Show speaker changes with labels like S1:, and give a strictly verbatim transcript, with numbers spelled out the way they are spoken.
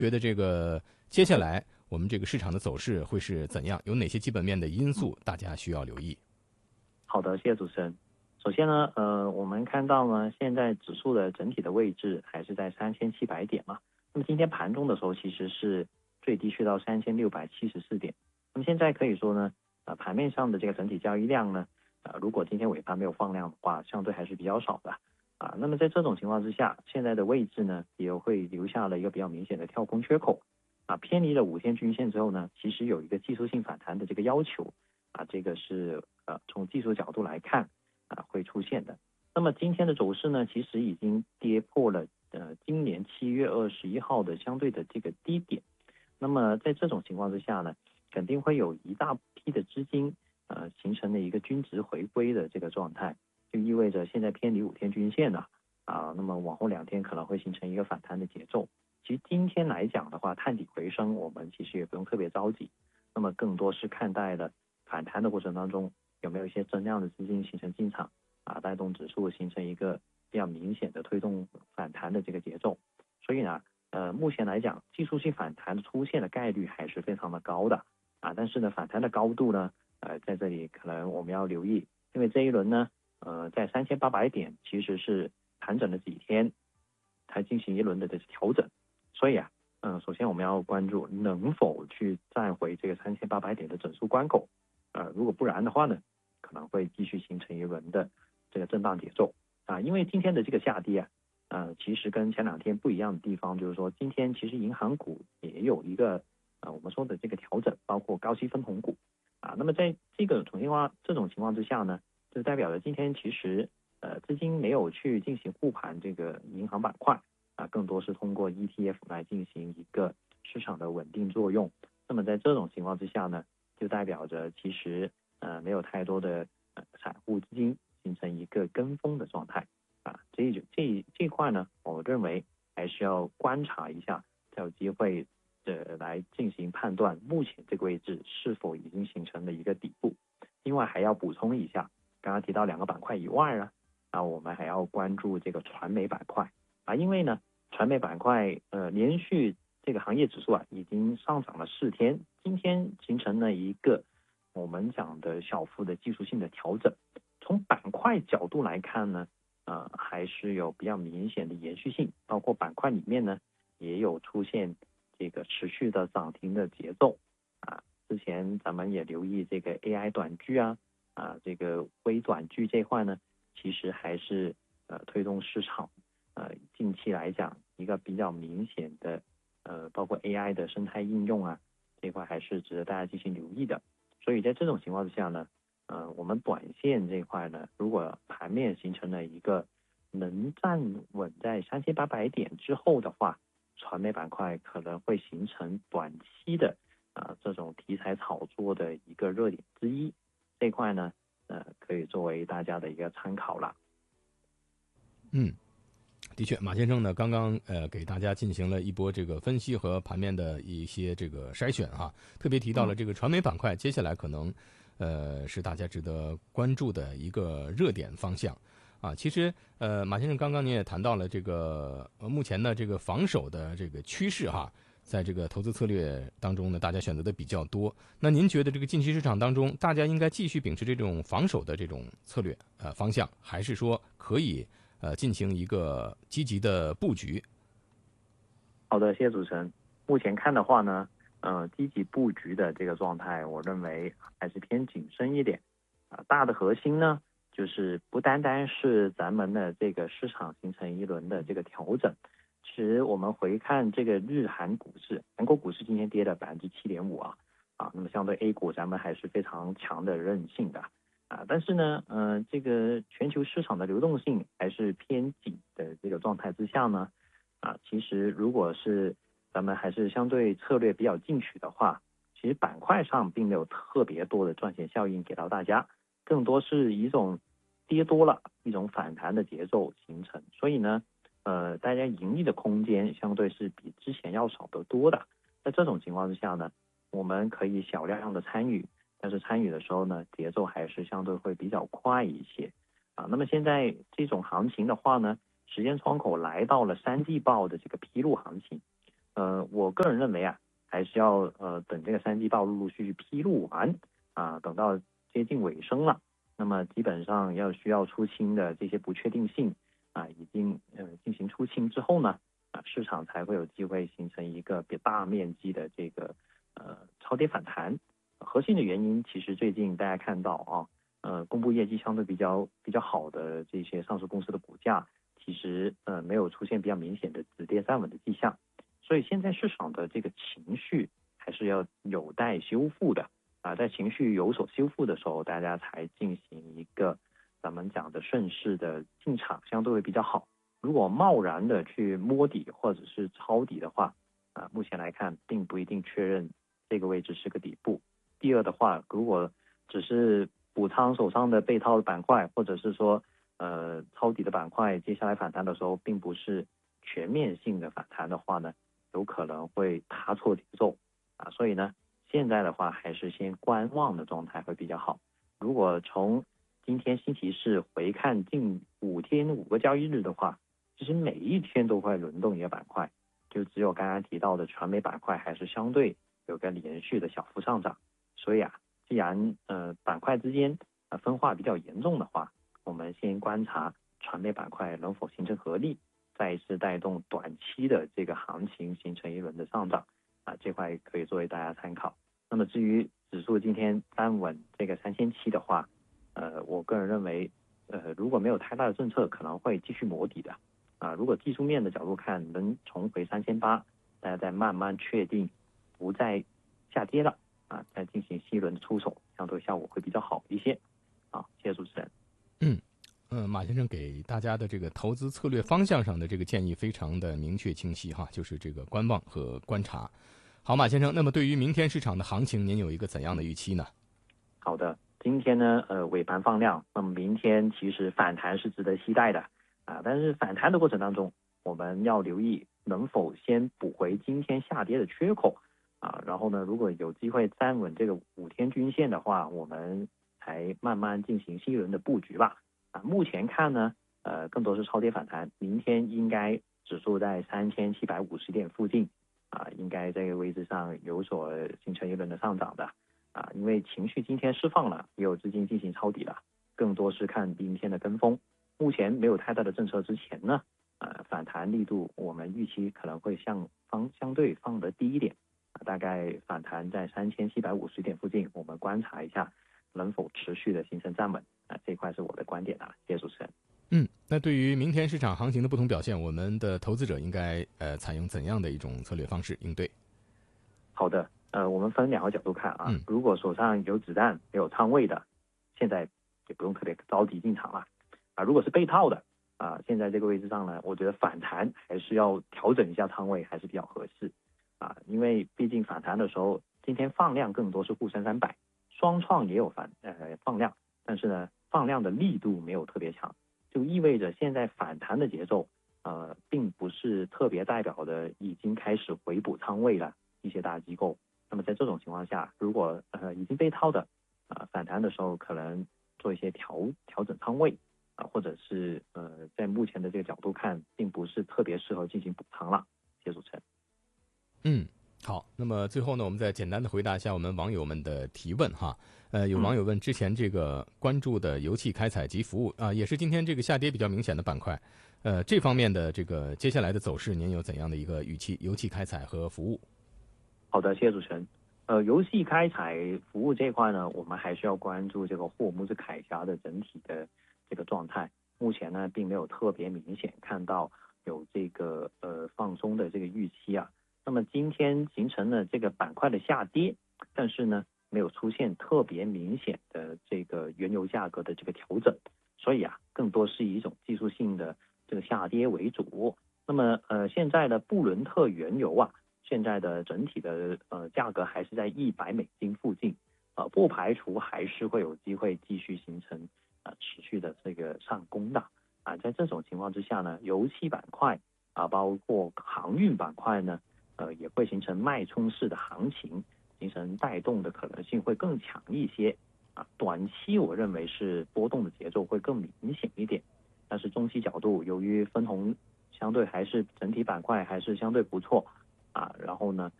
S1: 觉得这个接下来我们这个市场的走势会是怎样？有哪些基本面的因素大家需要留意？
S2: 好的，谢谢主持人。首先呢，呃，我们看到呢，现在指数的整体的位置还是在三千七百点嘛。那么今天盘中的时候，其实是最低去到三千六百七十四点。那么现在可以说呢，呃，盘面上的这个整体交易量呢，呃，如果今天尾盘没有放量的话，相对还是比较少的啊。那么在这种情况之下，现在的位置呢，也会留下了一个比较明显的跳空缺口啊，偏离了五天均线之后呢，其实有一个技术性反弹的这个要求啊，这个是呃从技术角度来看啊会出现的。那么今天的走势呢，其实已经跌破了呃今年七月二十一号的相对的这个低点。那么在这种情况之下呢，肯定会有一大批的资金呃形成了一个均值回归的这个状态，就意味着现在偏离五天均线了啊，那么往后两天可能会形成一个反弹的节奏。其实今天来讲的话，探底回升，我们其实也不用特别着急，那么更多是看待了反弹的过程当中有没有一些增量的资金形成进场啊，带动指数形成一个比较明显的推动反弹的这个节奏。所以呢，呃，目前来讲，技术性反弹出现的概率还是非常的高的啊，但是呢，反弹的高度呢，呃，在这里可能我们要留意，因为这一轮呢，呃，在三千八百点其实是盘整了几天，才进行一轮的这调整，所以啊，嗯、呃，首先我们要关注能否去站回这个三千八百点的整数关口，呃，如果不然的话呢，可能会继续形成一轮的这个震荡节奏啊，因为今天的这个下跌啊。呃，其实跟前两天不一样的地方就是说，今天其实银行股也有一个呃我们说的这个调整，包括高息分红股啊。那么在这个情况这种情况之下呢，就代表着今天其实呃资金没有去进行护盘这个银行板块啊，更多是通过 E T F 来进行一个市场的稳定作用。那么在这种情况之下呢，就代表着其实呃没有太多的呃散户资金形成一个跟风的状态。啊，这这这一块呢，我认为还是要观察一下，才有机会的来进行判断，目前这个位置是否已经形成了一个底部。另外还要补充一下，刚刚提到两个板块以外呢，啊，我们还要关注这个传媒板块啊，因为呢，传媒板块呃连续这个行业指数啊已经上涨了四天，今天形成了一个我们讲的小幅的技术性的调整。从板块角度来看呢。呃，还是有比较明显的延续性，包括板块里面呢，也有出现这个持续的涨停的节奏啊。之前咱们也留意这个 A I 短剧啊，啊，这个微短剧这块呢，其实还是呃推动市场呃近期来讲一个比较明显的呃，包括 A I 的生态应用啊，这块还是值得大家进行留意的。所以在这种情况之下呢。呃，我们短线这块呢，如果盘面形成了一个能站稳在三千八百点之后的话，传媒板块可能会形成短期的啊、呃、这种题材炒作的一个热点之一。这块呢，呃，可以作为大家的一个参考了。
S1: 嗯。的确，马先生呢刚刚呃给大家进行了一波这个分析和盘面的一些这个筛选哈，特别提到了这个传媒板块，接下来可能呃是大家值得关注的一个热点方向啊。其实呃马先生刚刚您也谈到了这个呃目前呢这个防守的这个趋势哈，在这个投资策略当中呢，大家选择的比较多。那您觉得这个近期市场当中，大家应该继续秉持这种防守的这种策略呃方向，还是说可以？呃，进行一个积极的布局。
S2: 好的，谢谢主持人。目前看的话呢，呃，积极布局的这个状态，我认为还是偏谨慎一点。啊、呃，大的核心呢，就是不单单是咱们的这个市场形成一轮的这个调整。其实我们回看这个日韩股市，韩国股市今天跌了百分之七点五啊，啊，那么相对 A 股咱们还是非常强的韧性的。啊，但是呢，呃，这个全球市场的流动性还是偏紧的这个状态之下呢，啊，其实如果是咱们还是相对策略比较进取的话，其实板块上并没有特别多的赚钱效应给到大家，更多是一种跌多了一种反弹的节奏形成，所以呢，呃，大家盈利的空间相对是比之前要少得多的。在这种情况之下呢，我们可以小量的参与。但是参与的时候呢，节奏还是相对会比较快一些啊。那么现在这种行情的话呢，时间窗口来到了三季报的这个披露行情， 呃，我个人认为啊，还是要呃等这个三季报陆陆续续披露完啊，等到接近尾声了，那么基本上要需要出清的这些不确定性啊，已经呃进行出清之后呢，啊市场才会有机会形成一个比大面积的这个呃超跌反弹。核心的原因其实最近大家看到啊，呃公布业绩相对比较比较好的这些上市公司的股价，其实呃没有出现比较明显的止跌站稳的迹象。所以现在市场的这个情绪还是要有待修复的啊，在情绪有所修复的时候，大家才进行一个咱们讲的顺势的进场，相对会比较好。如果贸然的去摸底或者是抄底的话，啊，目前来看并不一定确认这个位置是个底部。第二的话，如果只是补仓手上的被套的板块，或者是说呃抄底的板块，接下来反弹的时候并不是全面性的反弹的话呢，有可能会踏错节奏啊，所以呢，现在的话还是先观望的状态会比较好。如果从今天星期四回看近五天五个交易日的话，其实每一天都会轮动一个板块，就只有刚刚提到的传媒板块还是相对有个连续的小幅上涨。所以啊，既然呃板块之间呃分化比较严重的话，我们先观察传媒板块能否形成合力，再一次带动短期的这个行情形成一轮的上涨啊，这块可以作为大家参考。那么至于指数今天站稳这个三千七的话，呃，我个人认为，呃，如果没有太大的政策，可能会继续磨底的啊。如果技术面的角度看，能重回三千八，大家再慢慢确定不再下跌了啊，再进行新一轮的出手，相对效果会比较好一些。好，谢谢主持人。
S1: 嗯。呃，马先生给大家的这个投资策略方向上的这个建议非常的明确清晰哈，就是这个观望和观察。好，马先生，那么对于明天市场的行情，您有一个怎样的预期呢？
S2: 好的，今天呢，呃，尾盘放量，那么明天其实反弹是值得期待的啊，但是反弹的过程当中，我们要留意能否先补回今天下跌的缺口啊，然后呢，如果有机会站稳这个五天均线的话，我们才慢慢进行新一轮的布局吧。啊，目前看呢，呃，更多是超跌反弹，明天应该指数在三千七百五十点附近啊，应该这个位置上有所形成一轮的上涨的。啊，因为情绪今天释放了，也有资金进行抄底了，更多是看明天的跟风。目前没有太大的政策之前呢，呃，反弹力度我们预期可能会向方相对放得低一点，啊，大概反弹在三千七百五十点附近，我们观察一下能否持续的形成站稳。啊，这一块是我的观点啊，谢谢主持人。
S1: 嗯，那对于明天市场行情的不同表现，我们的投资者应该呃采用怎样的一种策略方式应对？
S2: 好的，呃，我们分两个角度看啊。
S1: 嗯，
S2: 如果手上有子弹、没有仓位的，现在也不用特别着急进场了啊。如果是被套的啊，现在这个位置上呢，我觉得反弹还是要调整一下仓位，还是比较合适啊。因为毕竟反弹的时候，今天放量更多是沪深三百，双创也有反呃放量，但是呢，放量的力度没有特别强，就意味着现在反弹的节奏呃，并不是特别代表的已经开始回补仓位了。一些大机构，那么在这种情况下，如果呃已经被套的啊、呃、反弹的时候，可能做一些调调整仓位啊、呃，或者是呃在目前的这个角度看，并不是特别适合进行补仓了。谢谢主持人。
S1: 嗯，好，那么最后呢，我们再简单的回答一下我们网友们的提问哈。呃，有网友问之前这个关注的油气开采及服务啊、也是今天这个下跌比较明显的板块，呃，这方面的这个接下来的走势，您有怎样的一个预期？油气开采和服务？
S2: 好的，谢谢主持人。呃，游戏开采服务这一块呢，我们还是要关注这个霍姆兹海峡的整体的这个状态。目前呢，并没有特别明显看到有这个呃放松的这个预期啊。那么今天形成了这个板块的下跌，但是呢，没有出现特别明显的这个原油价格的这个调整，所以啊，更多是以一种技术性的这个下跌为主。那么呃，现在的布伦特原油啊。现在的整体的呃价格还是在一百美金附近，呃不排除还是会有机会继续形成呃持续的这个上攻的啊。在这种情况之下呢，油气板块啊，包括航运板块呢，呃也会形成脉冲式的行情，形成带动的可能性会更强一些啊。短期我认为是波动的节奏会更明显一点，但是中期角度，由于分红相对还是整体板块还是相对不错。 啊，然后呢